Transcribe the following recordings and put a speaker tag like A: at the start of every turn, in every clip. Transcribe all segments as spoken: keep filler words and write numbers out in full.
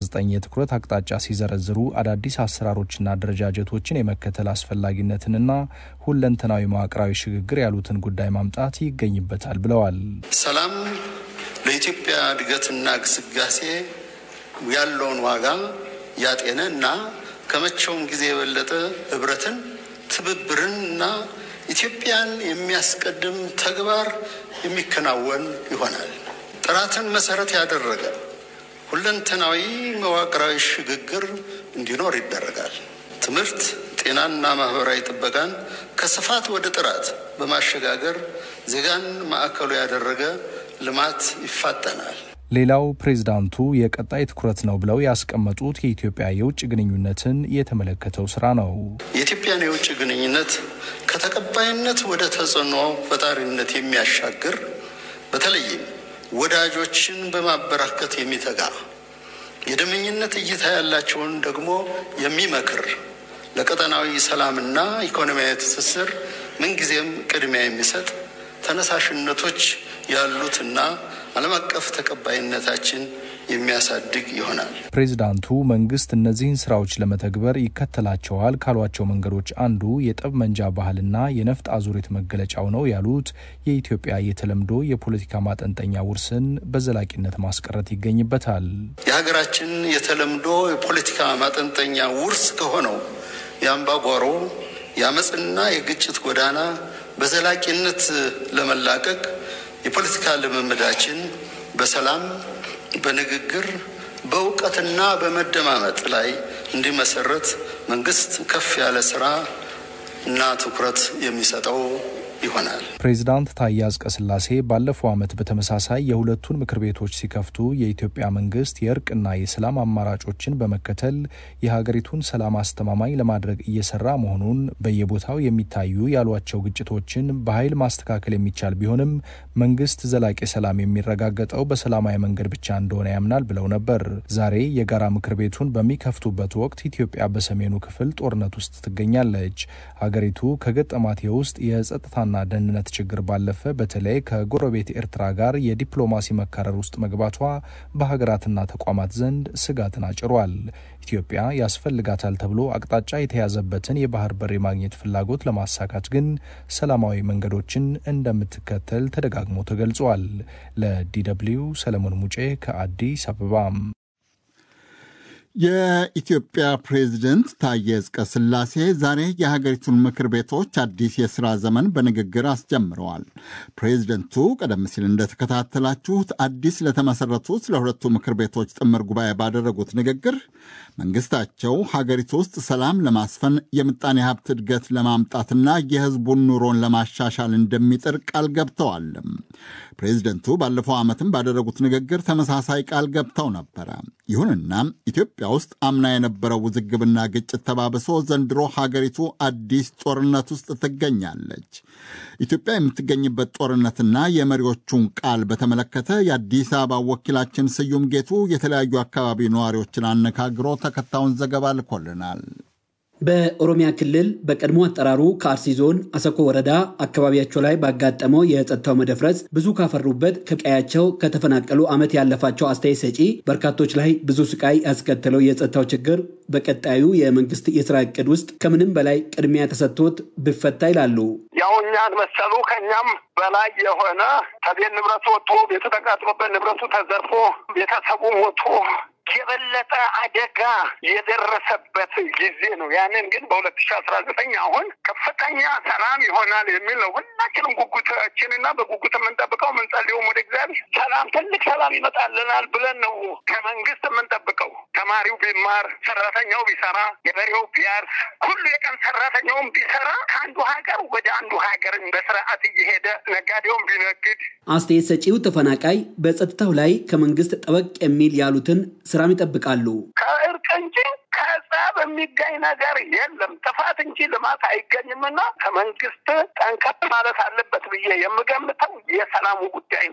A: ዘጠኝ የትኩረት አቅጣጫ ሲዘረዝሩ አዳዲስ አሰራሮችና ደረጃጀቶችን የመከተል አስፈላጊነትንና ሁለንተናዊ መዋቅራዊ ሽግግር ያሉትን ጉዳይ ማምጣት ይገኝበታል ብለዋል።
B: ሰላም ለኢትዮጵያ እድገትና ግስጋሴ ያለውን ዋጋ ያጤነና ከመቼውም ጊዜ የበለጠ ህብረትን ትብብርንና ኢትዮጵያን የሚያስቀድም ተግባር የሚከናወን ይሆናል። ጥራትን መሰረት ያደረገ ሁለንተናዊ መዋቅራዊ ሽግግር እንዲኖር ይደረጋል። ትምህርት፣ ጤናና ማህበራዊ ጥበቃን ከስፋት ወደ ጥራት በማሸጋገር ዜጋን ማዕከሉ ያደረገ ልማት ይፋጠናል።
A: ሌላው ፕሬዝዳንቱ የቀጣይ ትኩረት ነው ብለው ያስቀመጡት የኢትዮጵያ የውጭ ግንኙነትን የተመለከተው ስራ ነው።
B: የኢትዮጵያን የውጭ ግንኙነት ከተቀባይነት ወደ ተጽዕኖ ፈጣሪነት የሚያሻግር በተለይም ወዳጆችን በማበራከት የሚተጋ የደመኝነት እይታ ያላቸውን ደግሞ የሚመክር ለቀጠናዊ ሰላምና ኢኮኖሚያዊ ትስስር ምንጊዜም ቅድሚያ የሚሰጥ ተነሳሽነቶች ያሉትና ዓለም አቀፍ ተቀባይነታችን የሚያሳድግ ይሆናል።
A: ፕሬዝዳንቱ መንግስት እነዚህን ስራዎች ለመተግበር ይከተላቸዋል ካሏቸው መንገዶች አንዱ የጠብ መንጃ ባህልና የነፍጥ አዙሪት መገለጫው ነው ያሉት የኢትዮጵያ የተለምዶ የፖለቲካ ማጠንጠኛ ውርስን በዘላቂነት ማስቀረት ይገኝበታል።
B: የሀገራችን የተለምዶ የፖለቲካ ማጠንጠኛ ውርስ ከሆነው የአምባጓሮ የአመጽና የግጭት ጎዳና በዘላቂነት ለመላቀቅ የፖለቲካ ልምምዳችን በሰላም በንግግር በእውቀትና በመደማመጥ ላይ እንዲመሰረት መንግስት ከፍ ያለ ስራ እና ትኩረት የሚሰጠው ይሆናል።
A: ፕሬዝዳንት ታዬ አጽቀሥላሴ ባለፈው ዓመት በተመሳሳይ የሁለቱን ምክር ቤቶች ሲከፍቱ የኢትዮጵያ መንግስት የእርቅና የሰላም አማራጮችን በመከተል የሀገሪቱን ሰላም አስተማማኝ ለማድረግ እየሰራ መሆኑን በየቦታው የሚታዩ ያሏቸው ግጭቶችን በኃይል ማስተካከል የሚቻል ቢሆንም መንግስት ዘላቂ ሰላም የሚረጋገጠው በሰላማዊ መንገድ ብቻ እንደሆነ ያምናል ብለው ነበር። ዛሬ የጋራ ምክር ቤቱን በሚከፍቱበት ወቅት ኢትዮጵያ በሰሜኑ ክፍል ጦርነት ውስጥ ትገኛለች። ሀገሪቱ ከገጠማት የውስጥ የጸጥታ ና ደህንነት ችግር ባለፈ በተለይ ከጎረቤት ኤርትራ ጋር የዲፕሎማሲ መካረር ውስጥ መግባቷ በሀገራትና ተቋማት ዘንድ ስጋትን አጭሯል። ኢትዮጵያ ያስፈልጋታል ተብሎ አቅጣጫ የተያዘበትን የባህር በር ማግኘት ፍላጎት ለማሳካት ግን ሰላማዊ መንገዶችን እንደምትከተል ተደጋግሞ ተገልጿል። ለዲደብሊው ሰለሞን ሙጬ ከአዲስ አበባ።
C: የኢትዮጵያ ፕሬዝደንት ታዬ አጽቀሥላሴ ዛሬ የሀገሪቱን ምክር ቤቶች አዲስ የሥራ ዘመን በንግግር አስጀምረዋል። ፕሬዝደንቱ ቀደም ሲል እንደተከታተላችሁት አዲስ ለተመሠረቱት ለሁለቱ ምክር ቤቶች ጥምር ጉባኤ ባደረጉት ንግግር መንግሥታቸው ሀገሪቱ ውስጥ ሰላም ለማስፈን የምጣኔ ሀብት እድገት ለማምጣትና የሕዝቡን ኑሮን ለማሻሻል እንደሚጥር ቃል ገብተዋል። ፕሬዝደንቱ ባለፈው ዓመትም ባደረጉት ንግግር ተመሳሳይ ቃል ገብተው ነበረ። ይሁንና ኢትዮጵያ ውስጥ አምና የነበረው ውዝግብና ግጭት ተባብሶ ዘንድሮ ሀገሪቱ አዲስ ጦርነት ውስጥ ትገኛለች። ኢትዮጵያ የምትገኝበት ጦርነትና የመሪዎቹን ቃል በተመለከተ የአዲስ አበባ ወኪላችን ስዩም ጌቱ የተለያዩ አካባቢ ነዋሪዎችን አነጋግሮ ተከታዩን ዘገባ ልኮልናል።
D: በኦሮሚያ ክልል በቀድሞ አጠራሩ ከአርሲ ዞን አሰኮ ወረዳ አካባቢያቸው ላይ ባጋጠመው የጸጥታው መደፍረስ ብዙ ካፈሩበት ከቀያቸው ከተፈናቀሉ ዓመት ያለፋቸው አስተያየት ሰጪ በርካቶች ላይ ብዙ ስቃይ ያስከተለው የጸጥታው ችግር በቀጣዩ የመንግስት የሥራ ዕቅድ ውስጥ ከምንም በላይ ቅድሚያ ተሰጥቶት ቢፈታ ይላሉ።
E: ያው እኛን መሰሉ ከኛም በላይ የሆነ ከቤት ንብረቱ ወጥቶ ቤቱ ተቃጥሎበት ንብረቱ ተዘርፎ ቤተሰቡ ሞቶ የበለጠ አደጋ የደረሰበት ጊዜ ነው። ያንን ግን በሁለት ሺህ አስራ ዘጠኝ አሁን ከፍተኛ ሰላም ይሆናል የሚል ነው ሁላችንም ጉጉታችንና በጉጉት የምንጠብቀው የምንጸልየው ወደ እግዚአብሔር ሰላም ትልቅ ሰላም ይመጣልናል ብለን ነው ከመንግስት የምንጠብቀው። ተማሪው ቢማር፣ ሰራተኛው ቢሰራ፣ ገበሬው ቢያርስ፣ ሁሉ የቀን ሰራተኛውም ቢሰራ ከአንዱ ሀገር ወደ አንዱ ሀገር በስርዓት እየሄደ ነጋዴውም ቢነግድ።
D: አስተያየት ሰጪው ተፈናቃይ በጸጥታው ላይ ከመንግስት ጠበቅ የሚል ያሉትን ስራም ይጠብቃሉ።
E: ከእርቅ እንጂ ከጸብ የሚገኝ ነገር የለም። ጥፋት እንጂ ልማት አይገኝምና ከመንግስት ጠንከር ማለት አለበት ብዬ የምገምተው የሰላሙ ጉዳይ ትልቅ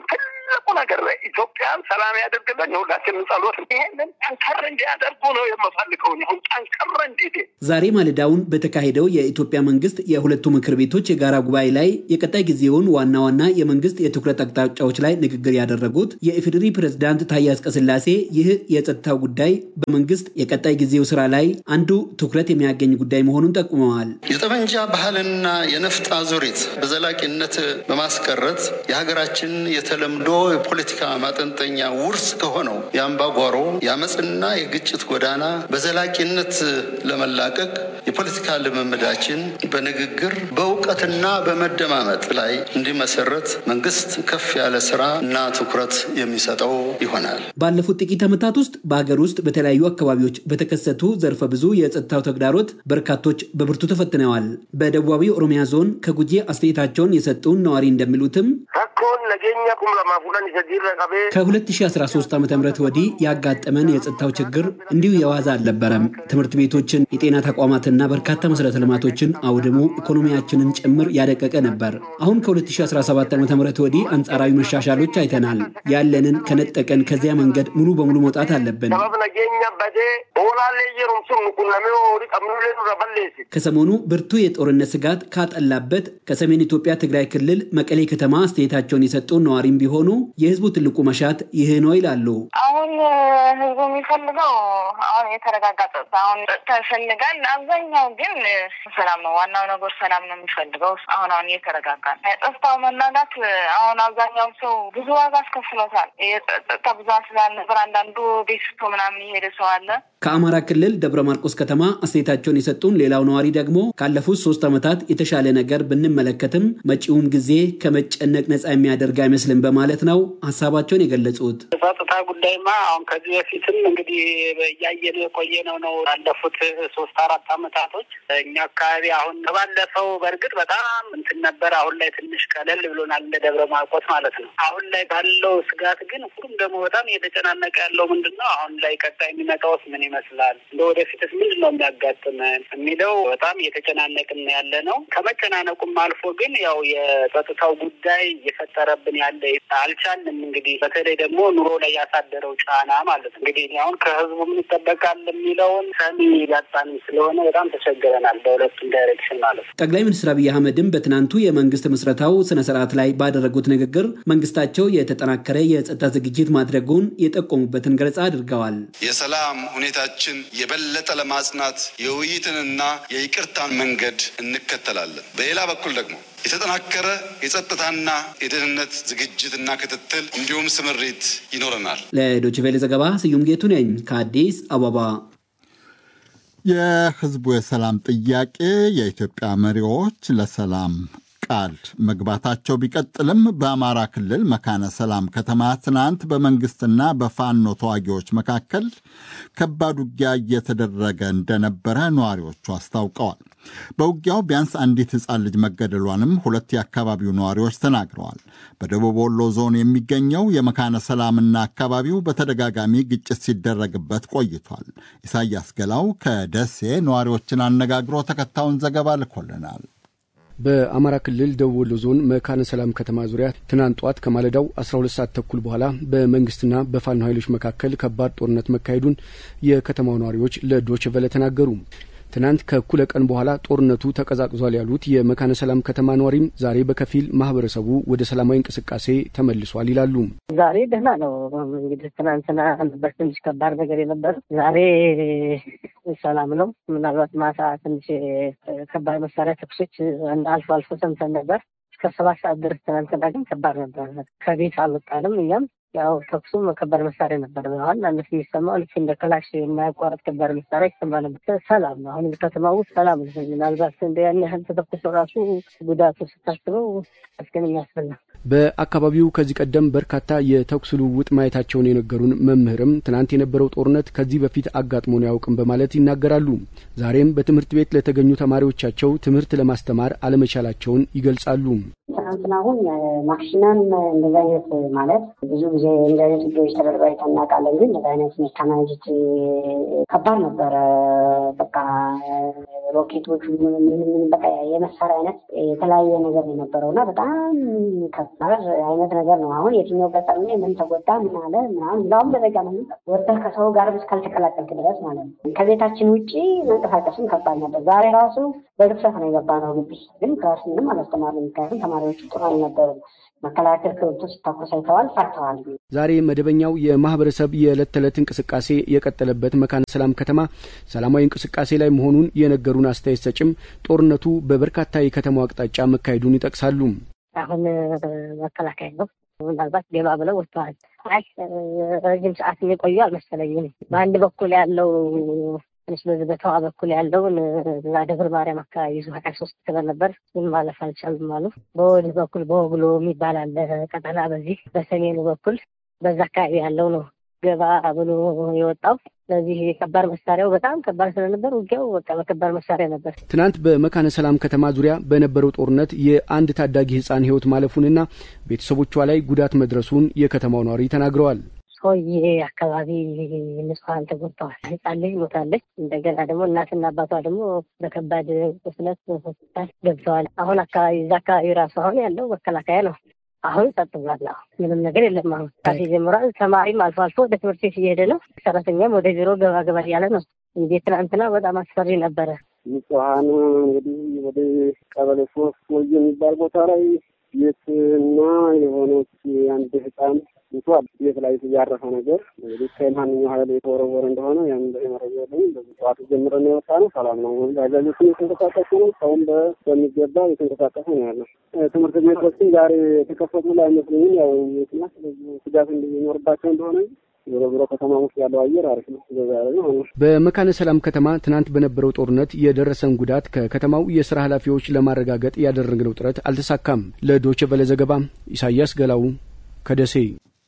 E: ትልቁ ነገር ኢትዮጵያን ሰላም ያደርግልን ሁላችንም ጸሎት ይሄንን ጠንከር እንዲያደርጉ ነው የምፈልገው ነው ጠንከር እንዲዴ
D: ዛሬ ማለዳውን በተካሄደው የኢትዮጵያ መንግስት የሁለቱ ምክር ቤቶች የጋራ ጉባኤ ላይ የቀጣይ ጊዜውን ዋና ዋና የመንግስት የትኩረት አቅጣጫዎች ላይ ንግግር ያደረጉት የኢፌዴሪ ፕሬዝዳንት ታዬ አጽቀሥላሴ ይህ የጸጥታው ጉዳይ በመንግስት የቀጣይ ጊዜው ስራ ላይ አንዱ ትኩረት የሚያገኝ ጉዳይ መሆኑን ጠቁመዋል።
B: የጠመንጃ ባህልና የነፍጥ አዙሪት በዘላቂነት በማስቀረት የሀገራችን የተለምዶ የፖለቲካ ማጠንጠኛ ውርስ ከሆነው የአምባጓሮ የአመጽና የግጭት ጎዳና በዘላቂነት ለመላቀቅ የፖለቲካ ልምምዳችን በንግግር በእውቀትና በመደማመጥ ላይ እንዲመሰረት መንግስት ከፍ ያለ ስራ እና ትኩረት የሚሰጠው ይሆናል።
D: ባለፉት ጥቂት ዓመታት ውስጥ በሀገር ውስጥ በተለያዩ አካባቢዎች በተከሰቱ ዘርፈ ብዙ የጸጥታው ተግዳሮት በርካቶች በብርቱ ተፈትነዋል። በደቡባዊ ኦሮሚያ ዞን ከጉጂ አስተያየታቸውን የሰጡን ነዋሪ እንደሚሉትም ከሁለት ሺህ አስራ ሶስት ዓመተ ምህረት ወዲህ ያጋጠመን የጸጥታው ችግር እንዲሁ የዋዛ አልነበረም። ትምህርት ቤቶችን፣ የጤና ተቋማትና በርካታ መሰረተ ልማቶችን አውድሞ ኢኮኖሚያችንን ጭምር ያደቀቀ ነበር። አሁን ከሁለት ሺህ አስራ ሰባት ዓመተ ምህረት ወዲህ አንጻራዊ መሻሻሎች አይተናል። ያለንን ከነጠቀን ከዚያ መንገድ ሙሉ በሙሉ መውጣት አለብን። ከሰሞኑ ብርቱ የጦርነት ስጋት ካጠላበት ከሰሜን ኢትዮጵያ ትግራይ ክልል መቀሌ ከተማ አስተያየታቸውን የሰጡ ነዋሪም ቢሆኑ የህዝቡ ትልቁ መሻት ይህ ነው ይላሉ።
F: አሁን ህዝቡ የሚፈልገው አሁን የተረጋጋ ጸጥታ አሁን ተፈልጋል። አብዛኛው ግን ሰላም ነው። ዋናው ነገር ሰላም ነው የሚፈልገው። አሁን አሁን የተረጋጋ ጸጥታው መናጋት አሁን አብዛኛው ሰው ብዙ ዋጋ አስከፍሎታል። የጸጥታ ብዛት ስላልነበር አንዳንዱ ቤስቶ ምናምን ይሄደ ሰው አለ።
D: ከአማራ ክልል ደብረ ማርቆስ ከተማ አስተያየታቸውን የሰጡን ሌላው ነዋሪ ደግሞ ካለፉት ሶስት ዓመታት የተሻለ ነገር ብንመለከትም መጪውም ጊዜ ከመጨነቅ ነፃ የሚያደርግ አይመስልም በማለት ነው ሐሳባቸውን የገለጹት።
G: ጸጥታ ጉዳይማ አሁን ከዚህ በፊትም እንግዲህ ያየነው የቆየነው ነው ያለፉት ሶስት አራት ዓመታቶች እኛ አካባቢ አሁን ባለፈው በርግጥ በጣም እንትን ነበር። አሁን ላይ ትንሽ ቀለል ብሎናል እንደ ደብረ ማርቆስ ማለት ነው። አሁን ላይ ባለው ስጋት ግን ሁሉም ደግሞ በጣም እየተጨናነቀ ያለው ምንድነው አሁን ላይ ቀጣይ የሚመጣውስ ምን ይመስላል እንደወደፊትስ ምንድነው የሚያጋጥመን የሚለው በጣም እየተጨናነቅን ያለ ነው። ከመጨናነቁም አልፎ ግን ያው የጸጥታው ጉዳይ እየፈጠረብን ያለ አልቻልንም። እንግዲህ በተለይ ደግሞ ኑሮ ላይ ያሳደረው ጫና ማለት እንግዲህ አሁን ከህዝቡ ምን ይጠበቃል የሚለውን ሰሚ ያጣን ስለሆነ በጣም ተቸግረናል በሁለቱም ዳይሬክሽን ማለት ነው።
D: ጠቅላይ ሚኒስትር አብይ አህመድም በትናንቱ የመንግስት ምስረታው ስነ ስርዓት ላይ ባደረጉት ንግግር መንግስታቸው የተጠናከረ የጸጥታ ዝግጅት ማድረጉን የጠቆሙበትን ገለጻ አድርገዋል።
H: የሰላም ሁኔታችን የበለጠ ለማጽናት የውይይትንና የይቅርታን መንገድ እንከተላለን። በሌላ በኩል ደግሞ የተጠናከረ የጸጥታና የደህንነት ዝግጅትና ክትትል እንዲሁም ስምሪት ይኖረናል።
D: ለዶይቼ ቬለ ዘገባ ስዩም ጌቱ ነኝ ከአዲስ አበባ።
C: የህዝቡ የሰላም ጥያቄ የኢትዮጵያ መሪዎች ለሰላም ቃል መግባታቸው ቢቀጥልም በአማራ ክልል መካነ ሰላም ከተማ ትናንት በመንግስትና በፋኖ ተዋጊዎች መካከል ከባድ ውጊያ እየተደረገ እንደነበረ ነዋሪዎቹ አስታውቀዋል። በውጊያው ቢያንስ አንዲት ሕፃን ልጅ መገደሏንም ሁለት የአካባቢው ነዋሪዎች ተናግረዋል። በደቡብ ወሎ ዞን የሚገኘው የመካነ ሰላምና አካባቢው በተደጋጋሚ ግጭት ሲደረግበት ቆይቷል። ኢሳያስ ገላው ከደሴ ነዋሪዎችን አነጋግሮ ተከታዩን ዘገባ ልኮልናል።
I: በአማራ ክልል ደቡብ ወሎ ዞን መካነ ሰላም ከተማ ዙሪያ ትናንት ጧት ከማለዳው አስራ ሁለት ሰዓት ተኩል በኋላ በመንግስትና በፋኖ ኃይሎች መካከል ከባድ ጦርነት መካሄዱን የከተማው ነዋሪዎች ለዶይቼ ቬለ ተናገሩ። ትናንት ከኩለ ቀን በኋላ ጦርነቱ ተቀዛቅዟል ያሉት የመካነ ሰላም ከተማ ነዋሪም ዛሬ በከፊል ማህበረሰቡ ወደ ሰላማዊ እንቅስቃሴ ተመልሷል ይላሉ።
J: ዛሬ ደህና ነው። እንግዲህ ትናንትና ነበር ትንሽ ከባድ ነገር የነበረ፣ ዛሬ ሰላም ነው። ምናልባት ማታ ትንሽ ከባድ መሳሪያ ተኩሶች አልፎ አልፎ ሰምተን ነበር። እስከ ሰባት ሰዓት ድረስ ትናንትና ግን ከባድ ነበር። ከቤት አልወጣንም። እኛም ያው ተኩሱም ከባድ መሳሪያ ነበር። አሁን አንተ የሚሰማው ልክ እንደ ክላሽ የማያቋርጥ ከባድ መሳሪያ ይሰማ ነበር። ሰላም ነው። አሁን ከተማው ሰላም ነው። ምናልባት እንደ ያን ያህል ተተኩሶ ራሱ ጉዳቱ ስታስበው አስገኝ ያስፈልጋል።
I: በአካባቢው ከዚህ ቀደም በርካታ የተኩስ ልውውጥ ማየታቸውን የነገሩን መምህርም ትናንት የነበረው ጦርነት ከዚህ በፊት አጋጥሞን ያውቅም በማለት ይናገራሉ። ዛሬም በትምህርት ቤት ለተገኙ ተማሪዎቻቸው ትምህርት ለማስተማር አለመቻላቸውን ይገልጻሉ።
K: ትናንትናሁን ማክሲመም እንደዚህ አይነት ማለት ብዙ ጊዜ እንደዚህ አይነት ቪዲዮዎች ተደርገው እናውቃለን፣ ግን እንደዚህ አይነት ሜካናይዝድ ከባድ ነበረ። በቃ ሮኬቶቹ ምን ምን በቃ የመሳሪያ አይነት የተለያየ ነገር የነበረውና በጣም ማለት አይነት ነገር ነው። አሁን የትኛው ገጠር ላይ ምን ተጎዳ ምን አለ ምናምን እንዳውም ደረጃ ነው ወጥተህ ከሰው ጋር እስካልተቀላቀልክ ድረስ ማለት ነው። ከቤታችን ውጪ መንቀሳቀስም ከባድ ነበር። ዛሬ ራሱ በድፍረት ነው የገባነው ግቢ፣ ግን ክላስ ምንም አላስተማርንም። ምክንያቱም ተማሪዎቹ ጥሩ አልነበሩም። መከላከል ከወጡ ሲታኮስ አይተዋል፣ ፈርተዋል።
I: ዛሬ መደበኛው የማህበረሰብ የዕለት ተዕለት እንቅስቃሴ የቀጠለበት መካነ ሰላም ከተማ ሰላማዊ እንቅስቃሴ ላይ መሆኑን የነገሩን አስተያየት ሰጭም ጦርነቱ በበርካታ የከተማው አቅጣጫ መካሄዱን ይጠቅሳሉ።
J: አሁን መከላከያ ነው ምናልባት ገባ ብለው ወጥተዋል። አይ ረጅም ሰዓት የሚቆዩ አልመሰለኝም። በአንድ በኩል ያለው ትንሽ በዚህ በተዋ በኩል ያለውን ደብረ ማርያም አካባቢ ይዞ ሀያ ሶስት ክበል ነበር፣ ግን ማለፍ አልቻሉም አሉ። በወዲህ በኩል በወግሎ የሚባል አለ ቀጠና፣ በዚህ በሰሜኑ በኩል በዛ አካባቢ ያለው ነው ገባ ብሎ የወጣው። ስለዚህ ከባድ መሳሪያው በጣም ከባድ ስለነበር ውጊያው በቃ በከባድ መሳሪያ ነበር።
I: ትናንት በመካነ ሰላም ከተማ ዙሪያ በነበረው ጦርነት የአንድ ታዳጊ ህፃን ህይወት ማለፉንና ቤተሰቦቿ ላይ ጉዳት መድረሱን የከተማው ነዋሪ ተናግረዋል።
J: ሶዬ አካባቢ ንጹሃን ተጎድተዋል። ህፃን ልጅ ሞታለች። እንደገና ደግሞ እናትና አባቷ ደግሞ በከባድ ቁስለት ሆስፒታል ገብተዋል። አሁን አካባቢ እዛ አካባቢ ራሱ አሁን ያለው መከላከያ ነው። አሁን ጸጥ ብሏል። ምንም ነገር የለም። አሁን ካፌ ጀምሯል። ተማሪም አልፎ አልፎ ወደ ትምህርት ቤት እየሄደ ነው። ሰራተኛም ወደ ቢሮ ገባ ገባ እያለ ነው። እንዴ ትናንትና በጣም አስፈሪ ነበረ።
L: ንጹሃን እንግዲህ ወደ ቀበሌ ሶስት ወይ የሚባል ቦታ ላይ ቤትና የሆነች አንድ ህፃን ይቷል ቤት ላይ ያረፈ ነገር እንግዲህ ከማንኛው ኃይል የተወረወረ እንደሆነ ያን መረጃ ላይ በጠዋት ጀምረን የወጣ ነው። ሰላም ነው። አገዛዙ የተንቀሳቀሱ ነው። ሰውም በሚገባ የተንቀሳቀሱ ነው ያለው። ትምህርት ቤቶችን ዛሬ የተከፈቱ ላይ መስለኝ ያው የትናስ ስጋት እንዲኖርባቸው እንደሆነ የሮብሮ ከተማ ውስጥ ያለው አየር አሪፍ ነው።
I: በመካነ ሰላም ከተማ ትናንት በነበረው ጦርነት የደረሰን ጉዳት ከከተማው የሥራ ኃላፊዎች ለማረጋገጥ ያደረግነው ጥረት አልተሳካም። ለዶቼ ቬለ ዘገባ ኢሳያስ ገላው ከደሴ።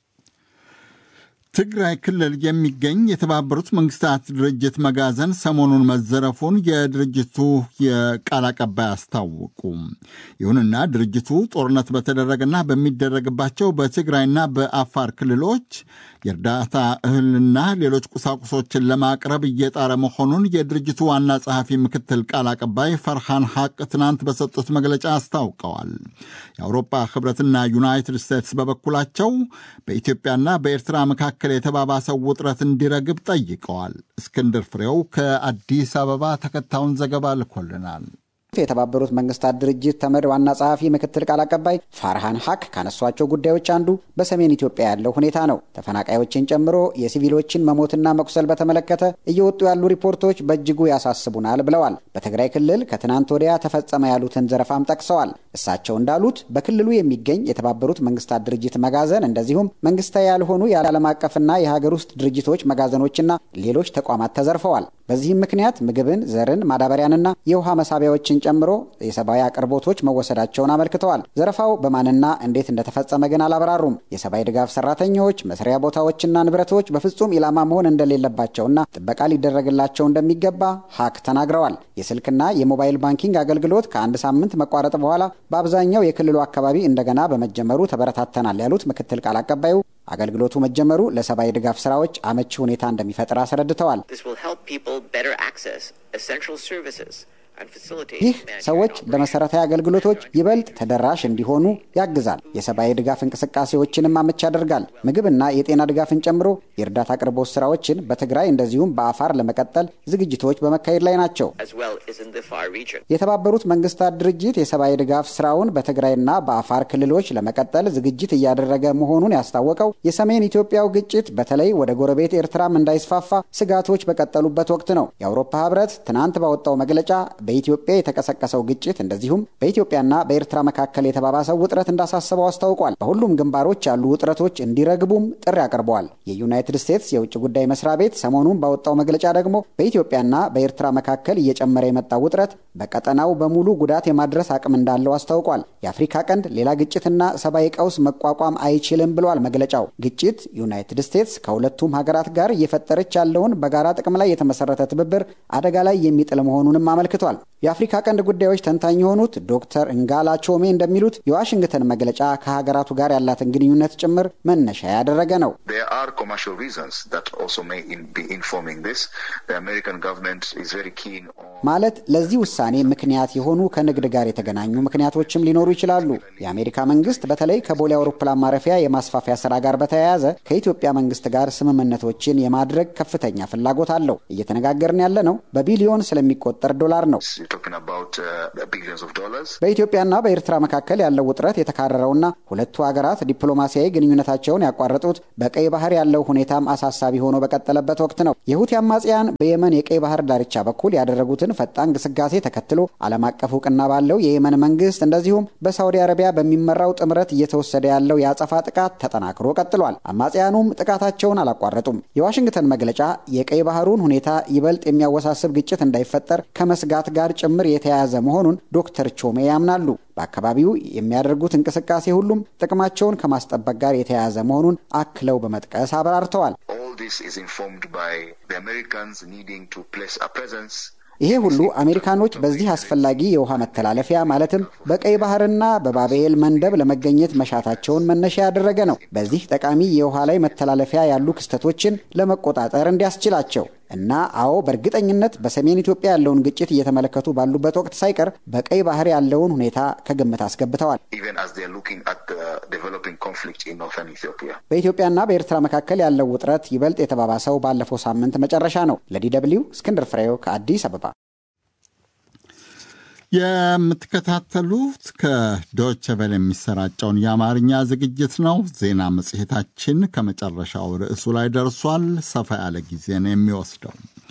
C: ትግራይ ክልል የሚገኝ የተባበሩት መንግስታት ድርጅት መጋዘን ሰሞኑን መዘረፉን የድርጅቱ የቃል አቀባይ አስታወቁ። ይሁንና ድርጅቱ ጦርነት በተደረገና በሚደረግባቸው በትግራይና በአፋር ክልሎች የእርዳታ እህልና ሌሎች ቁሳቁሶችን ለማቅረብ እየጣረ መሆኑን የድርጅቱ ዋና ጸሐፊ ምክትል ቃል አቀባይ ፈርሃን ሐቅ ትናንት በሰጡት መግለጫ አስታውቀዋል። የአውሮፓ ህብረትና ዩናይትድ ስቴትስ በበኩላቸው በኢትዮጵያና በኤርትራ መካከል የተባባሰው ውጥረት እንዲረግብ ጠይቀዋል። እስክንድር ፍሬው ከአዲስ አበባ ተከታዩን ዘገባ ልኮልናል።
M: የተባበሩት መንግስታት ድርጅት ተመድ ዋና ጸሐፊ ምክትል ቃል አቀባይ ፋርሃን ሐቅ ካነሷቸው ጉዳዮች አንዱ በሰሜን ኢትዮጵያ ያለው ሁኔታ ነው። ተፈናቃዮችን ጨምሮ የሲቪሎችን መሞትና መቁሰል በተመለከተ እየወጡ ያሉ ሪፖርቶች በእጅጉ ያሳስቡናል ብለዋል። በትግራይ ክልል ከትናንት ወዲያ ተፈጸመ ያሉትን ዘረፋም ጠቅሰዋል። እሳቸው እንዳሉት በክልሉ የሚገኝ የተባበሩት መንግስታት ድርጅት መጋዘን እንደዚሁም መንግስታዊ ያልሆኑ የዓለም አቀፍና የሀገር ውስጥ ድርጅቶች መጋዘኖችና ሌሎች ተቋማት ተዘርፈዋል። በዚህም ምክንያት ምግብን፣ ዘርን፣ ማዳበሪያንና የውሃ መሳቢያዎችን ጨምሮ የሰብአዊ አቅርቦቶች መወሰዳቸውን አመልክተዋል። ዘረፋው በማንና እንዴት እንደተፈጸመ ግን አላብራሩም። የሰብአዊ ድጋፍ ሰራተኞች፣ መስሪያ ቦታዎችና ንብረቶች በፍጹም ኢላማ መሆን እንደሌለባቸውና ጥበቃ ሊደረግላቸው እንደሚገባ ሐቅ ተናግረዋል። የስልክና የሞባይል ባንኪንግ አገልግሎት ከአንድ ሳምንት መቋረጥ በኋላ በአብዛኛው የክልሉ አካባቢ እንደገና በመጀመሩ ተበረታተናል ያሉት ምክትል ቃል አቀባዩ አገልግሎቱ መጀመሩ ለሰብአዊ ድጋፍ ስራዎች አመቺ ሁኔታ እንደሚፈጥር አስረድተዋል። ይህ ሰዎች ለመሰረታዊ አገልግሎቶች ይበልጥ ተደራሽ እንዲሆኑ ያግዛል። የሰብአዊ ድጋፍ እንቅስቃሴዎችንም አመቺ ያደርጋል። ምግብና የጤና ድጋፍን ጨምሮ የእርዳታ አቅርቦት ስራዎችን በትግራይ እንደዚሁም በአፋር ለመቀጠል ዝግጅቶች በመካሄድ ላይ ናቸው። የተባበሩት መንግስታት ድርጅት የሰብአዊ ድጋፍ ስራውን በትግራይና በአፋር ክልሎች ለመቀጠል ዝግጅት እያደረገ መሆኑን ያስታወቀው የሰሜን ኢትዮጵያው ግጭት በተለይ ወደ ጎረቤት ኤርትራም እንዳይስፋፋ ስጋቶች በቀጠሉበት ወቅት ነው። የአውሮፓ ህብረት ትናንት ባወጣው መግለጫ በኢትዮጵያ የተቀሰቀሰው ግጭት እንደዚሁም በኢትዮጵያና በኤርትራ መካከል የተባባሰው ውጥረት እንዳሳሰበው አስታውቋል። በሁሉም ግንባሮች ያሉ ውጥረቶች እንዲረግቡም ጥሪ አቅርበዋል። የዩናይትድ ስቴትስ የውጭ ጉዳይ መስሪያ ቤት ሰሞኑን ባወጣው መግለጫ ደግሞ በኢትዮጵያና በኤርትራ መካከል እየጨመረ የመጣው ውጥረት በቀጠናው በሙሉ ጉዳት የማድረስ አቅም እንዳለው አስታውቋል። የአፍሪካ ቀንድ ሌላ ግጭትና ሰብአዊ ቀውስ መቋቋም አይችልም ብሏል መግለጫው። ግጭት ዩናይትድ ስቴትስ ከሁለቱም ሀገራት ጋር እየፈጠረች ያለውን በጋራ ጥቅም ላይ የተመሰረተ ትብብር አደጋ ላይ የሚጥል መሆኑንም አመልክቷል። ተናግረዋል። የአፍሪካ ቀንድ ጉዳዮች ተንታኝ የሆኑት ዶክተር እንጋላ ቾሜ እንደሚሉት የዋሽንግተን መግለጫ ከሀገራቱ ጋር ያላትን ግንኙነት ጭምር መነሻ ያደረገ ነው። ማለት ለዚህ ውሳኔ ምክንያት የሆኑ ከንግድ ጋር የተገናኙ ምክንያቶችም ሊኖሩ ይችላሉ። የአሜሪካ መንግስት በተለይ ከቦሌ አውሮፕላን ማረፊያ የማስፋፊያ ስራ ጋር በተያያዘ ከኢትዮጵያ መንግስት ጋር ስምምነቶችን የማድረግ ከፍተኛ ፍላጎት አለው። እየተነጋገርን ያለ ነው በቢሊዮን ስለሚቆጠር ዶላር ነው። በኢትዮጵያና በኤርትራ መካከል ያለው ውጥረት የተካረረውና ሁለቱ ሀገራት ዲፕሎማሲያዊ ግንኙነታቸውን ያቋረጡት በቀይ ባህር ያለው ሁኔታም አሳሳቢ ሆኖ በቀጠለበት ወቅት ነው። የሁቲ አማጽያን በየመን የቀይ ባህር ዳርቻ በኩል ያደረጉትን ፈጣን ግስጋሴ ተከትሎ ዓለም አቀፍ እውቅና ባለው የየመን መንግስት እንደዚሁም በሳውዲ አረቢያ በሚመራው ጥምረት እየተወሰደ ያለው የአጸፋ ጥቃት ተጠናክሮ ቀጥሏል። አማጽያኑም ጥቃታቸውን አላቋረጡም። የዋሽንግተን መግለጫ የቀይ ባህሩን ሁኔታ ይበልጥ የሚያወሳስብ ግጭት እንዳይፈጠር ከመስጋት ጋር ጭምር የተያያዘ መሆኑን ዶክተር ቾሜ ያምናሉ። በአካባቢው የሚያደርጉት እንቅስቃሴ ሁሉም ጥቅማቸውን ከማስጠበቅ ጋር የተያያዘ መሆኑን አክለው በመጥቀስ አብራርተዋል። ይሄ ሁሉ አሜሪካኖች በዚህ አስፈላጊ የውሃ መተላለፊያ ማለትም በቀይ ባህርና በባቤል መንደብ ለመገኘት መሻታቸውን መነሻ ያደረገ ነው። በዚህ ጠቃሚ የውሃ ላይ መተላለፊያ ያሉ ክስተቶችን ለመቆጣጠር እንዲያስችላቸው እና አዎ በእርግጠኝነት በሰሜን ኢትዮጵያ ያለውን ግጭት እየተመለከቱ ባሉበት ወቅት ሳይቀር በቀይ ባህር ያለውን ሁኔታ ከግምት አስገብተዋል። በኢትዮጵያና በኤርትራ መካከል ያለው ውጥረት ይበልጥ የተባባሰው ባለፈው ሳምንት መጨረሻ ነው። ለዲ ደብልዩ እስክንድር ፍሬው ከአዲስ አበባ።
C: የምትከታተሉት ከዶይቼ ቬለ የሚሰራጨውን የአማርኛ ዝግጅት ነው። ዜና መጽሔታችን ከመጨረሻው ርዕሱ ላይ ደርሷል። ሰፋ ያለ ጊዜ ነው የሚወስደው።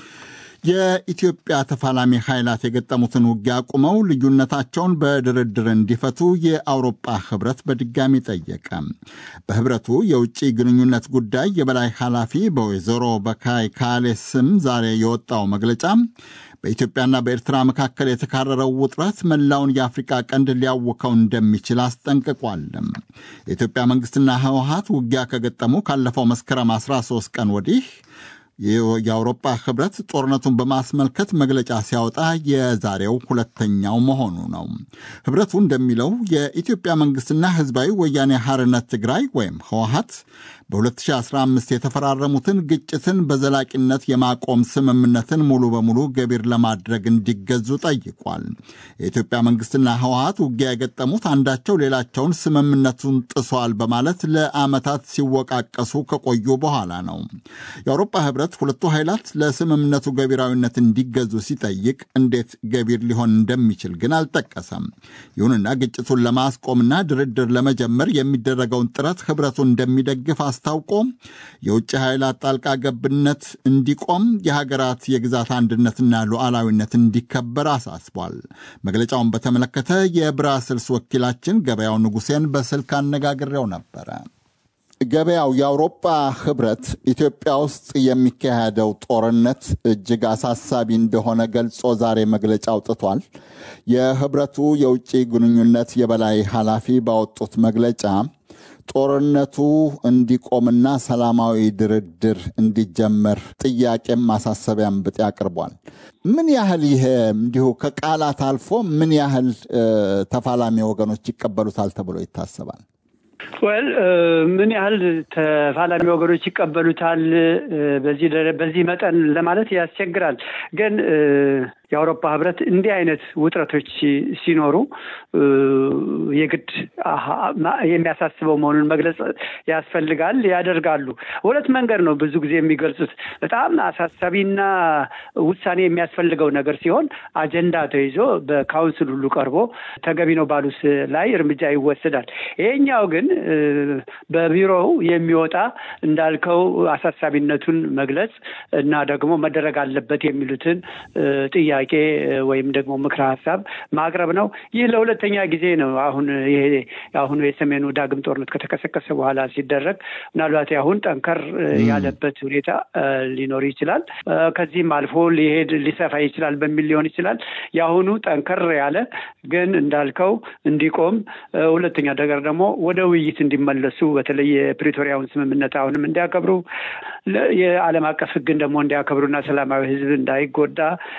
C: የኢትዮጵያ ተፋላሚ ኃይላት የገጠሙትን ውጊያ አቁመው ልዩነታቸውን በድርድር እንዲፈቱ የአውሮፓ ህብረት በድጋሚ ጠየቀ። በህብረቱ የውጭ ግንኙነት ጉዳይ የበላይ ኃላፊ በወይዘሮ በካይ ካሌ ስም ዛሬ የወጣው መግለጫ በኢትዮጵያና በኤርትራ መካከል የተካረረው ውጥረት መላውን የአፍሪካ ቀንድ ሊያውከው እንደሚችል አስጠንቅቋል። የኢትዮጵያ መንግስትና ህወሓት ውጊያ ከገጠሙ ካለፈው መስከረም አስራ ሶስት ቀን ወዲህ የአውሮፓ ህብረት ጦርነቱን በማስመልከት መግለጫ ሲያወጣ የዛሬው ሁለተኛው መሆኑ ነው። ህብረቱ እንደሚለው የኢትዮጵያ መንግስትና ህዝባዊ ወያኔ ሓርነት ትግራይ ወይም ህወሓት በ2015 የተፈራረሙትን ግጭትን በዘላቂነት የማቆም ስምምነትን ሙሉ በሙሉ ገቢር ለማድረግ እንዲገዙ ጠይቋል። የኢትዮጵያ መንግስትና ህወሓት ውጊያ የገጠሙት አንዳቸው ሌላቸውን ስምምነቱን ጥሷል በማለት ለዓመታት ሲወቃቀሱ ከቆዩ በኋላ ነው። የአውሮፓ ህብረት ሁለቱ ኃይላት ለስምምነቱ ገቢራዊነት እንዲገዙ ሲጠይቅ እንዴት ገቢር ሊሆን እንደሚችል ግን አልጠቀሰም። ይሁንና ግጭቱን ለማስቆምና ድርድር ለመጀመር የሚደረገውን ጥረት ህብረቱ እንደሚደግፍ አስታውቆ የውጭ ኃይላት ጣልቃ ገብነት እንዲቆም የሀገራት የግዛት አንድነትና ሉዓላዊነት እንዲከበር አሳስቧል። መግለጫውን በተመለከተ የብራስልስ ወኪላችን ገበያው ንጉሴን በስልክ አነጋግሬው ነበረ። ገበያው፣ የአውሮፓ ህብረት ኢትዮጵያ ውስጥ የሚካሄደው ጦርነት እጅግ አሳሳቢ እንደሆነ ገልጾ ዛሬ መግለጫ አውጥቷል። የህብረቱ የውጭ ግንኙነት የበላይ ኃላፊ ባወጡት መግለጫ ጦርነቱ እንዲቆምና ሰላማዊ ድርድር እንዲጀመር ጥያቄም ማሳሰቢያም ብጤ አቅርቧል። ምን ያህል ይሄ እንዲሁ ከቃላት አልፎ ምን ያህል ተፋላሚ ወገኖች ይቀበሉታል ተብሎ ይታሰባል?
N: ወል ምን ያህል ተፋላሚ ወገኖች ይቀበሉታል በዚህ በዚህ መጠን ለማለት ያስቸግራል። ግን የአውሮፓ ህብረት እንዲህ አይነት ውጥረቶች ሲኖሩ የግድ የሚያሳስበው መሆኑን መግለጽ ያስፈልጋል፣ ያደርጋሉ። ሁለት መንገድ ነው ብዙ ጊዜ የሚገልጹት። በጣም አሳሳቢና ውሳኔ የሚያስፈልገው ነገር ሲሆን አጀንዳ ተይዞ በካውንስል ሁሉ ቀርቦ ተገቢ ነው ባሉት ላይ እርምጃ ይወሰዳል። ይሄኛው ግን በቢሮው የሚወጣ እንዳልከው አሳሳቢነቱን መግለጽ እና ደግሞ መደረግ አለበት የሚሉትን ጥያቄ ወይም ደግሞ ምክረ ሀሳብ ማቅረብ ነው። ይህ ለሁለተኛ ጊዜ ነው አሁን ይሄ አሁን የሰሜኑ ዳግም ጦርነት ከተከሰከሰ በኋላ ሲደረግ። ምናልባት አሁን ጠንከር ያለበት ሁኔታ ሊኖር ይችላል፣ ከዚህም አልፎ ሊሄድ ሊሰፋ ይችላል በሚል ሊሆን ይችላል። ያሁኑ ጠንከር ያለ ግን እንዳልከው እንዲቆም፣ ሁለተኛ ነገር ደግሞ ወደ ውይይት እንዲመለሱ በተለይ የፕሪቶሪያውን ስምምነት አሁንም እንዲያከብሩ፣ የዓለም አቀፍ ሕግን ደግሞ እንዲያከብሩና ሰላማዊ ሕዝብ እንዳይጎዳ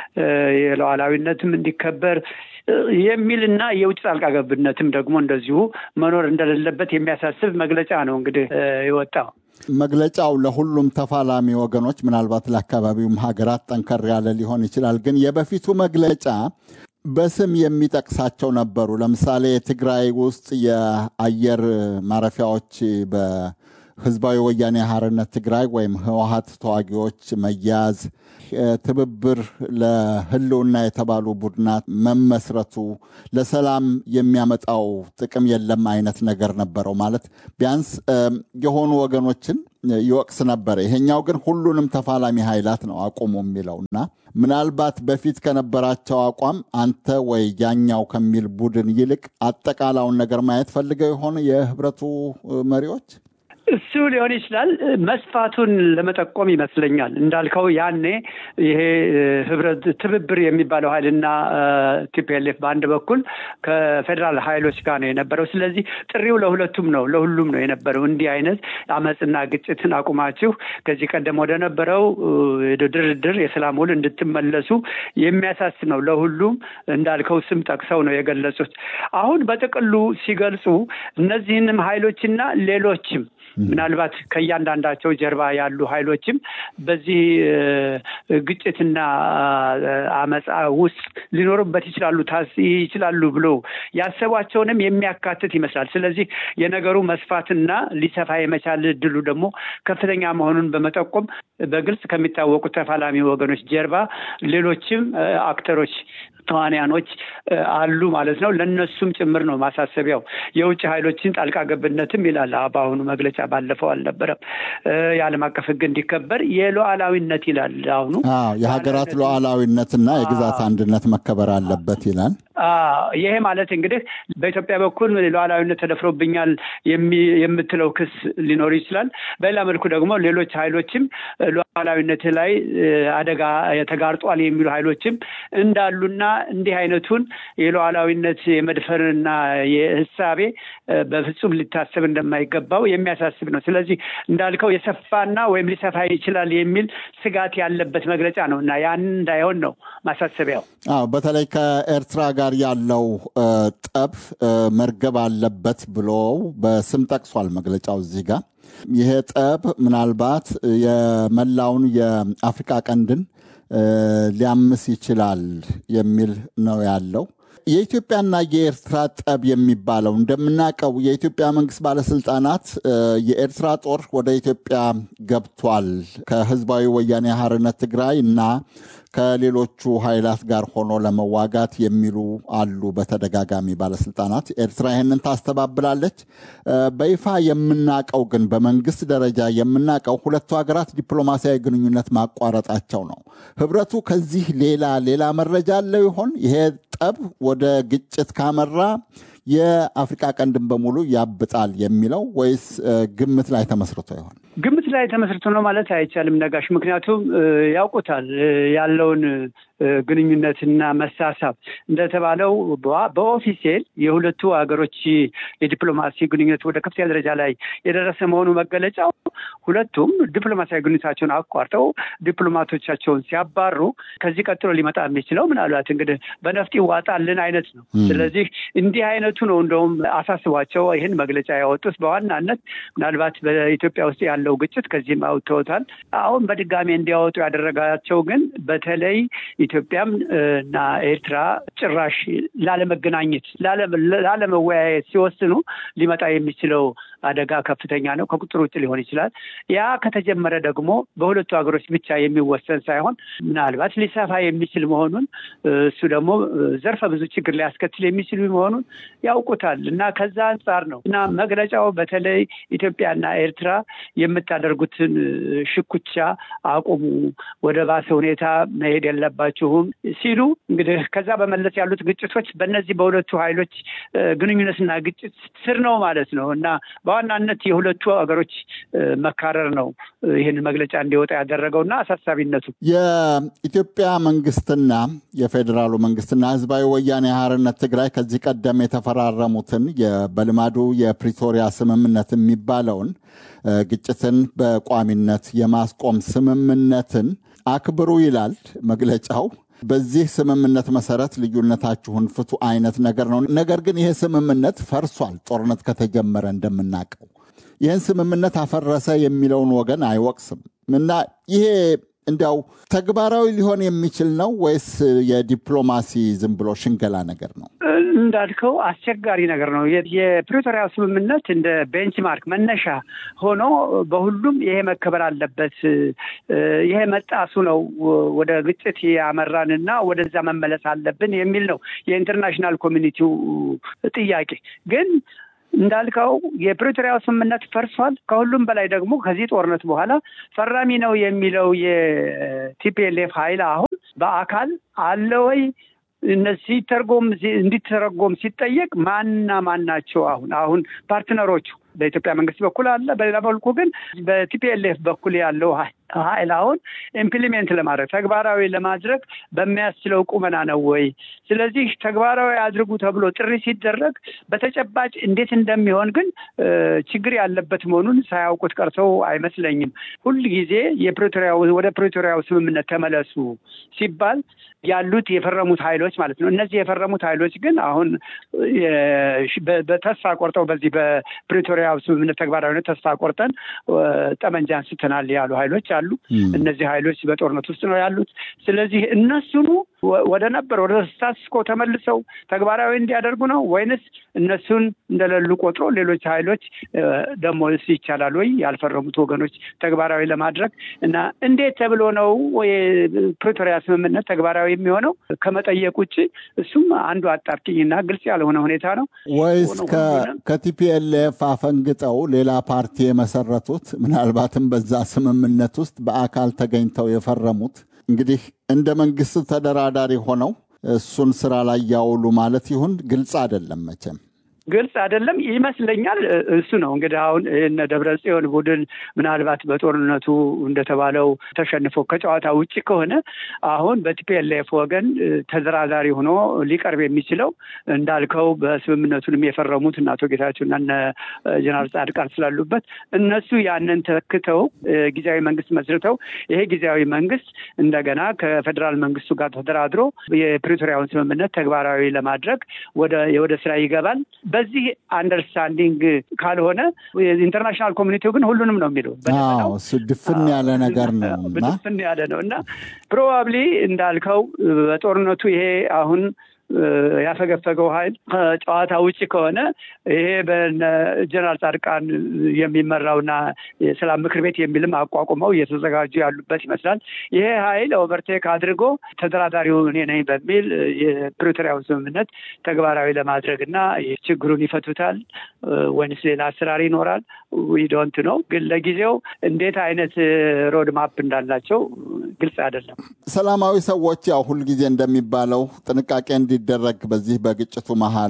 N: የሉዓላዊነትም እንዲከበር የሚልና የውጭ ጣልቃ ገብነትም ደግሞ እንደዚሁ መኖር እንደሌለበት የሚያሳስብ መግለጫ ነው እንግዲህ የወጣው።
C: መግለጫው ለሁሉም ተፋላሚ ወገኖች ምናልባት ለአካባቢውም ሀገራት ጠንከር ያለ ሊሆን ይችላል። ግን የበፊቱ መግለጫ በስም የሚጠቅሳቸው ነበሩ። ለምሳሌ ትግራይ ውስጥ የአየር ማረፊያዎች በህዝባዊ ወያኔ ሓርነት ትግራይ ወይም ህወሓት ተዋጊዎች መያዝ፣ ትብብር ለህልውና የተባሉ ቡድናት መመስረቱ ለሰላም የሚያመጣው ጥቅም የለም አይነት ነገር ነበረው። ማለት ቢያንስ የሆኑ ወገኖችን ይወቅስ ነበር። ይሄኛው ግን ሁሉንም ተፋላሚ ኃይላት ነው አቁሙ የሚለውና ምናልባት በፊት ከነበራቸው አቋም አንተ ወይ ያኛው ከሚል ቡድን ይልቅ አጠቃላውን ነገር ማየት ፈልገው የሆነ የህብረቱ መሪዎች
N: እሱ ሊሆን ይችላል። መስፋቱን ለመጠቆም ይመስለኛል። እንዳልከው ያኔ ይሄ ህብረት ትብብር የሚባለው ኃይልና ቲፒኤልኤፍ በአንድ በኩል ከፌደራል ኃይሎች ጋር ነው የነበረው። ስለዚህ ጥሪው ለሁለቱም ነው ለሁሉም ነው የነበረው። እንዲህ አይነት አመጽና ግጭትን አቁማችሁ ከዚህ ቀደም ወደ ነበረው ድርድር የሰላም ውል እንድትመለሱ የሚያሳስብ ነው። ለሁሉም እንዳልከው ስም ጠቅሰው ነው የገለጹት። አሁን በጥቅሉ ሲገልጹ እነዚህንም ኃይሎችና ሌሎችም ምናልባት ከያንዳንዳቸው ጀርባ ያሉ ኃይሎችም በዚህ ግጭትና አመጽ ውስጥ ሊኖሩበት ይችላሉ ታስ ይችላሉ ብሎ ያሰቧቸውንም የሚያካትት ይመስላል። ስለዚህ የነገሩ መስፋትና ሊሰፋ የመቻል እድሉ ደግሞ ከፍተኛ መሆኑን በመጠቆም በግልጽ ከሚታወቁ ተፋላሚ ወገኖች ጀርባ ሌሎችም አክተሮች ተዋንያኖች አሉ ማለት ነው። ለነሱም ጭምር ነው ማሳሰቢያው። የውጭ ኃይሎችን ጣልቃ ገብነትም ይላል በአሁኑ መግለጫ። ባለፈው አልነበረም። የዓለም አቀፍ ሕግ እንዲከበር የሉዓላዊነት ይላል አሁኑ።
C: አዎ የሀገራት ሉዓላዊነትና የግዛት አንድነት መከበር አለበት ይላል።
N: አዎ ይሄ ማለት እንግዲህ በኢትዮጵያ በኩል ሉዓላዊነት ተደፍሮብኛል የምትለው ክስ ሊኖር ይችላል። በሌላ መልኩ ደግሞ ሌሎች ኃይሎችም ሉዓላዊነት ላይ አደጋ ተጋርጧል የሚሉ ኃይሎችም እንዳሉና እንዲህ አይነቱን የሉዓላዊነት የመድፈርና የህሳቤ በፍጹም ሊታሰብ እንደማይገባው የሚያሳስብ ነው። ስለዚህ እንዳልከው የሰፋና ወይም ሊሰፋ ይችላል የሚል ስጋት ያለበት መግለጫ ነውና ያን እንዳይሆን ነው ማሳሰቢያው።
C: አዎ በተለይ ከኤርትራ ጋር ያለው ጠብ መርገብ አለበት ብሎ በስም ጠቅሷል መግለጫው እዚህ ጋር። ይሄ ጠብ ምናልባት የመላውን የአፍሪካ ቀንድን ሊያምስ ይችላል የሚል ነው ያለው። የኢትዮጵያና የኤርትራ ጠብ የሚባለው እንደምናውቀው የኢትዮጵያ መንግስት ባለስልጣናት የኤርትራ ጦር ወደ ኢትዮጵያ ገብቷል ከህዝባዊ ወያኔ ሓርነት ትግራይ እና ከሌሎቹ ኃይላት ጋር ሆኖ ለመዋጋት የሚሉ አሉ በተደጋጋሚ ባለስልጣናት። ኤርትራ ይህንን ታስተባብላለች። በይፋ የምናቀው ግን በመንግስት ደረጃ የምናቀው ሁለቱ ሀገራት ዲፕሎማሲያዊ ግንኙነት ማቋረጣቸው ነው። ህብረቱ ከዚህ ሌላ ሌላ መረጃ አለው ይሆን? ይሄ ጠብ ወደ ግጭት ካመራ የአፍሪካ ቀንድን በሙሉ ያብጣል የሚለው ወይስ ግምት ላይ ተመስርቶ ይሆን?
N: ግምት ላይ ተመስርቶ ነው ማለት አይቻልም ነጋሽ። ምክንያቱም ያውቁታል ያለውን ግንኙነትና መሳሳብ። እንደተባለው በኦፊሴል የሁለቱ ሀገሮች የዲፕሎማሲ ግንኙነት ወደ ከፍተኛ ደረጃ ላይ የደረሰ መሆኑ መገለጫው ሁለቱም ዲፕሎማሲያዊ ግንኙነታቸውን አቋርጠው ዲፕሎማቶቻቸውን ሲያባሩ ከዚህ ቀጥሎ ሊመጣ የሚችለው ምናልባት እንግዲህ በነፍጥ ይዋጣልን አይነት ነው። ስለዚህ እንዲህ አይነቱ ነው እንደውም አሳስቧቸው ይህን መግለጫ ያወጡት። በዋናነት ምናልባት በኢትዮጵያ ውስጥ ያለው ግጭት ከዚህም አውጥተውታል። አሁን በድጋሚ እንዲያወጡ ያደረጋቸው ግን በተለይ ኢትዮጵያም እና ኤርትራ ጭራሽ ላለመገናኘት ላለመወያየት ሲወስኑ ሊመጣ የሚችለው አደጋ ከፍተኛ ነው። ከቁጥር ውጭ ሊሆን ይችላል። ያ ከተጀመረ ደግሞ በሁለቱ ሀገሮች ብቻ የሚወሰን ሳይሆን ምናልባት ሊሰፋ የሚችል መሆኑን እሱ ደግሞ ዘርፈ ብዙ ችግር ሊያስከትል የሚችል መሆኑን ያውቁታል እና ከዛ አንጻር ነው እና መግለጫው በተለይ ኢትዮጵያና ኤርትራ የምታደርጉትን ሽኩቻ አቁሙ፣ ወደ ባሰ ሁኔታ መሄድ የለባችሁም ሲሉ እንግዲህ ከዛ በመለስ ያሉት ግጭቶች በእነዚህ በሁለቱ ኃይሎች ግንኙነትና ግጭት ስር ነው ማለት ነው እና በዋናነት የሁለቱ ሀገሮች መካረር ነው ይህን መግለጫ እንዲወጣ ያደረገውና አሳሳቢነቱ።
C: የኢትዮጵያ መንግስትና የፌዴራሉ መንግስትና ህዝባዊ ወያኔ ሓርነት ትግራይ ከዚህ ቀደም የተፈራረሙትን በልማዱ የፕሪቶሪያ ስምምነት የሚባለውን ግጭትን በቋሚነት የማስቆም ስምምነትን አክብሩ ይላል መግለጫው። በዚህ ስምምነት መሰረት ልዩነታችሁን ፍቱ አይነት ነገር ነው። ነገር ግን ይሄ ስምምነት ፈርሷል። ጦርነት ከተጀመረ እንደምናውቀው ይህን ስምምነት አፈረሰ የሚለውን ወገን አይወቅስም እና ይሄ እንዲያው ተግባራዊ ሊሆን የሚችል ነው ወይስ የዲፕሎማሲ ዝም ብሎ ሽንገላ ነገር ነው?
N: እንዳልከው አስቸጋሪ ነገር ነው። የፕሪቶሪያ ስምምነት እንደ ቤንችማርክ መነሻ ሆኖ በሁሉም ይሄ መከበር አለበት፣ ይሄ መጣሱ ነው ወደ ግጭት ያመራንና ወደዛ መመለስ አለብን የሚል ነው የኢንተርናሽናል ኮሚኒቲው ጥያቄ። ግን እንዳልከው የፕሪቶሪያው ስምምነት ፈርሷል። ከሁሉም በላይ ደግሞ ከዚህ ጦርነት በኋላ ፈራሚ ነው የሚለው የቲፒኤልኤፍ ኃይል አሁን በአካል አለ ወይ? እነዚህ ተርጎም እንዲተረጎም ሲጠየቅ ማንና ማን ናቸው? አሁን አሁን ፓርትነሮቹ በኢትዮጵያ መንግስት በኩል አለ፣ በሌላ በኩል ግን በቲፒኤልኤፍ በኩል ያለው ኃይል አሁን ኢምፕሊሜንት ለማድረግ ተግባራዊ ለማድረግ በሚያስችለው ቁመና ነው ወይ? ስለዚህ ተግባራዊ አድርጉ ተብሎ ጥሪ ሲደረግ በተጨባጭ እንዴት እንደሚሆን ግን ችግር ያለበት መሆኑን ሳያውቁት ቀርተው አይመስለኝም። ሁል ጊዜ የፕሪቶሪያው ወደ ፕሪቶሪያው ስምምነት ተመለሱ ሲባል ያሉት የፈረሙት ኃይሎች ማለት ነው። እነዚህ የፈረሙት ኃይሎች ግን አሁን በተስፋ ቆርጠው በዚህ በፕሪቶሪያው ስምምነት ተግባራዊነት ተስፋ ቆርጠን ጠመንጃ አንስተናል ያሉ ኃይሎች አሉ። እነዚህ ኃይሎች በጦርነት ውስጥ ነው ያሉት። ስለዚህ እነሱኑ ወደ ነበር ወደ ስታትስ ኮ ተመልሰው ተግባራዊ እንዲያደርጉ ነው ወይንስ እነሱን እንደሌሉ ቆጥሮ ሌሎች ኃይሎች ደግሞ ይቻላል ወይ ያልፈረሙት ወገኖች ተግባራዊ ለማድረግ እና እንዴት ተብሎ ነው የፕሪቶሪያ ስምምነት ተግባራዊ የሚሆነው ከመጠየቅ ውጪ? እሱም አንዱ አጣብቂኝና ግልጽ ያልሆነ ሁኔታ ነው።
C: ወይስ ከቲፒኤልኤፍ አፈንግጠው ሌላ ፓርቲ የመሰረቱት ምናልባትም በዛ ስምምነት ውስጥ በአካል ተገኝተው የፈረሙት እንግዲህ እንደ መንግስት ተደራዳሪ ሆነው እሱን ስራ ላይ ያውሉ ማለት ይሁን ግልጽ አይደለም። መቼም
N: ግልጽ አይደለም ይመስለኛል። እሱ ነው እንግዲህ አሁን እነ ደብረጽዮን ቡድን ምናልባት በጦርነቱ እንደተባለው ተሸንፎ ከጨዋታ ውጪ ከሆነ አሁን በቲፒኤልኤፍ ወገን ተደራዳሪ ሆኖ ሊቀርብ የሚችለው እንዳልከው በስምምነቱንም የፈረሙት እና አቶ ጌታቸውና እነ ጀነራል ጻድቃን ስላሉበት እነሱ ያንን ተክተው ጊዜያዊ መንግስት መስርተው ይሄ ጊዜያዊ መንግስት እንደገና ከፌደራል መንግስቱ ጋር ተደራድሮ የፕሪቶሪያውን ስምምነት ተግባራዊ ለማድረግ ወደ ወደ ስራ ይገባል። በዚህ አንደርስታንዲንግ ካልሆነ ኢንተርናሽናል ኮሚኒቲው ግን ሁሉንም ነው የሚለው።
C: አዎ እሱ ድፍን ያለ ነገር ነውና
N: ድፍን ያለ ነውና ፕሮባብሊ እንዳልከው በጦርነቱ ይሄ አሁን ያፈገፈገው ኃይል ጨዋታ ውጪ ከሆነ ይሄ በጀነራል ጻድቃን የሚመራውና የሰላም ምክር ቤት የሚልም አቋቁመው እየተዘጋጁ ያሉበት ይመስላል። ይሄ ኃይል ኦቨርቴክ አድርጎ ተደራዳሪው እኔ ነኝ በሚል የፕሪቶሪያው ስምምነት ተግባራዊ ለማድረግና ችግሩን ይፈቱታል ወይስ ሌላ አሰራር ይኖራል? ዊ ዶንት ኖ። ግን ለጊዜው እንዴት አይነት ሮድ ማፕ እንዳላቸው ግልጽ አይደለም።
C: ሰላማዊ ሰዎች ያው ሁልጊዜ እንደሚባለው ጥንቃቄ እንዲደረግ በዚህ በግጭቱ መሃል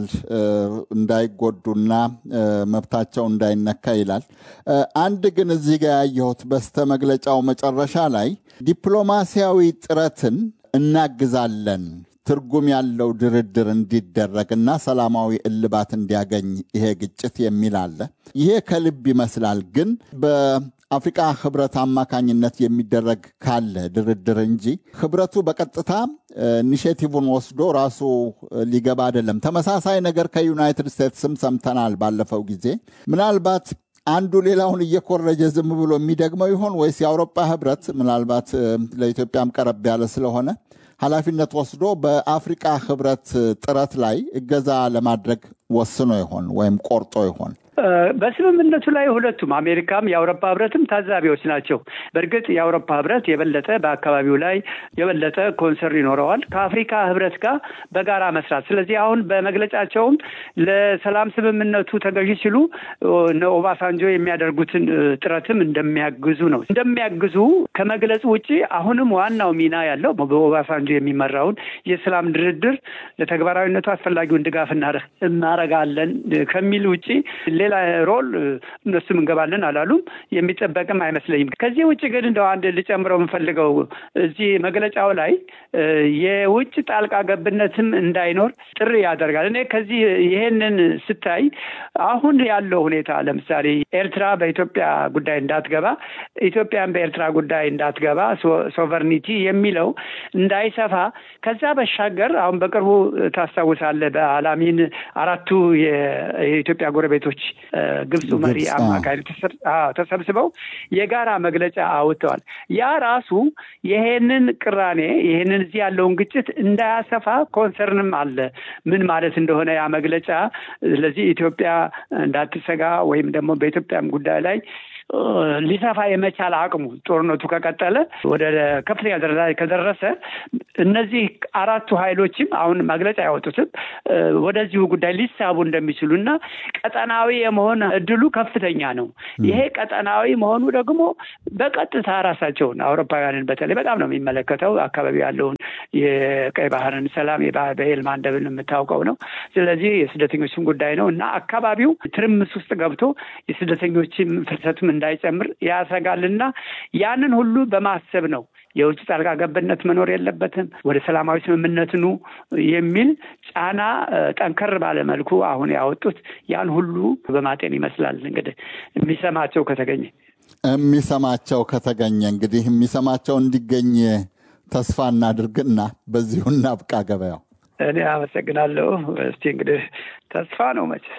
C: እንዳይጎዱና መብታቸው እንዳይነካ ይላል። አንድ ግን እዚህ ጋር ያየሁት በስተመግለጫው መጨረሻ ላይ ዲፕሎማሲያዊ ጥረትን እናግዛለን፣ ትርጉም ያለው ድርድር እንዲደረግና ሰላማዊ እልባት እንዲያገኝ ይሄ ግጭት የሚል አለ። ይሄ ከልብ ይመስላል። ግን በአፍሪካ ህብረት አማካኝነት የሚደረግ ካለ ድርድር እንጂ ህብረቱ በቀጥታ ኢኒሼቲቭን ወስዶ ራሱ ሊገባ አይደለም። ተመሳሳይ ነገር ከዩናይትድ ስቴትስም ሰምተናል ባለፈው ጊዜ። ምናልባት አንዱ ሌላውን እየኮረጀ ዝም ብሎ የሚደግመው ይሆን ወይስ የአውሮፓ ህብረት ምናልባት ለኢትዮጵያም ቀረብ ያለ ስለሆነ ኃላፊነት ወስዶ በአፍሪካ ህብረት ጥረት ላይ እገዛ ለማድረግ ወስኖ ይሆን ወይም ቆርጦ ይሆን?
N: በስምምነቱ ላይ ሁለቱም አሜሪካም የአውሮፓ ህብረትም ታዛቢዎች ናቸው። በእርግጥ የአውሮፓ ህብረት የበለጠ በአካባቢው ላይ የበለጠ ኮንሰርን ይኖረዋል ከአፍሪካ ህብረት ጋር በጋራ መስራት። ስለዚህ አሁን በመግለጫቸውም ለሰላም ስምምነቱ ተገዢ ሲሉ ኦባሳንጆ የሚያደርጉትን ጥረትም እንደሚያግዙ ነው እንደሚያግዙ ከመግለጽ ውጪ አሁንም ዋናው ሚና ያለው በኦባሳንጆ የሚመራውን የሰላም ድርድር ለተግባራዊነቱ አስፈላጊውን ድጋፍ እናደርጋለን ከሚል ውጪ ሌላ ሮል እነሱም እንገባለን አላሉም። የሚጠበቅም አይመስለኝም። ከዚህ ውጭ ግን እንደው አንድ ልጨምረው የምፈልገው እዚህ መግለጫው ላይ የውጭ ጣልቃ ገብነትም እንዳይኖር ጥሪ ያደርጋል። እኔ ከዚህ ይሄንን ስታይ አሁን ያለው ሁኔታ ለምሳሌ ኤርትራ በኢትዮጵያ ጉዳይ እንዳትገባ፣ ኢትዮጵያን በኤርትራ ጉዳይ እንዳትገባ ሶቨርኒቲ የሚለው እንዳይሰፋ ከዛ በሻገር አሁን በቅርቡ ታስታውሳለህ በአላሚን አራቱ የኢትዮጵያ ጎረቤቶች ግብጽ መሪ አማካይ ተሰብስበው የጋራ መግለጫ አውጥተዋል። ያ ራሱ ይሄንን ቅራኔ ይሄንን እዚህ ያለውን ግጭት እንዳያሰፋ ኮንሰርንም አለ። ምን ማለት እንደሆነ ያ መግለጫ ስለዚህ ኢትዮጵያ እንዳትሰጋ ወይም ደግሞ በኢትዮጵያም ጉዳይ ላይ ሊሰፋ የመቻል አቅሙ ጦርነቱ ከቀጠለ ወደ ከፍተኛ ደረጃ ከደረሰ እነዚህ አራቱ ኃይሎችም አሁን መግለጫ ያወጡትም ወደዚሁ ጉዳይ ሊሳቡ እንደሚችሉና ቀጠናዊ የመሆን እድሉ ከፍተኛ ነው። ይሄ ቀጠናዊ መሆኑ ደግሞ በቀጥታ ራሳቸውን አውሮፓውያንን በተለይ በጣም ነው የሚመለከተው። አካባቢ ያለውን የቀይ ባህርን ሰላም የባህል ማንደብን የምታውቀው ነው። ስለዚህ የስደተኞችም ጉዳይ ነው እና አካባቢው ትርምስ ውስጥ ገብቶ የስደተኞችም ፍልሰትም እንዳይጨምር ያሰጋልና ያንን ሁሉ በማሰብ ነው የውጭ ጣልቃ ገብነት መኖር የለበትም፣ ወደ ሰላማዊ ስምምነት ኑ የሚል ጫና ጠንከር ባለ መልኩ አሁን ያወጡት ያን ሁሉ በማጤን ይመስላል። እንግዲህ የሚሰማቸው ከተገኘ
C: የሚሰማቸው ከተገኘ እንግዲህ የሚሰማቸው እንዲገኝ ተስፋ እናድርግና በዚሁ እናብቃ። ገበያው
N: እኔ አመሰግናለሁ። እስቲ እንግዲህ ተስፋ ነው መቼ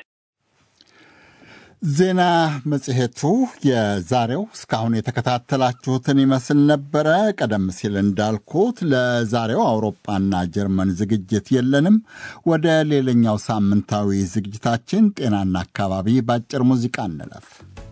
C: ዜና መጽሔቱ የዛሬው እስካሁን የተከታተላችሁትን ይመስል ነበረ። ቀደም ሲል እንዳልኩት ለዛሬው አውሮፓና ጀርመን ዝግጅት የለንም። ወደ ሌላኛው ሳምንታዊ ዝግጅታችን ጤናና አካባቢ ባጭር ሙዚቃ እንለፍ።